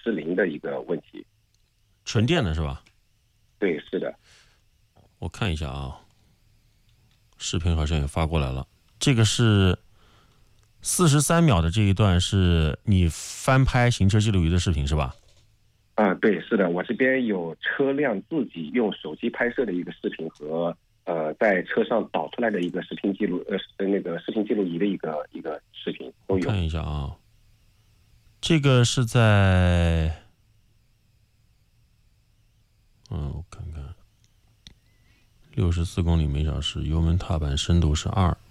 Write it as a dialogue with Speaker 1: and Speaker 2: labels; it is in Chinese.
Speaker 1: 失灵的一个问题。
Speaker 2: 纯电的是吧？
Speaker 1: 对，是的。
Speaker 2: 我看一下啊，视频好像也发过来了。这个是43秒的这一段，是你翻拍行车记录仪的视频是吧？
Speaker 1: 对，是的，我这边有车辆自己用手机拍摄的一个视频和在车上导出来的一个视频记录，那个视频记录仪的一个视频都有。
Speaker 2: 看一下啊，这个是在，我看看，64公里每小时，油门踏板深度是2，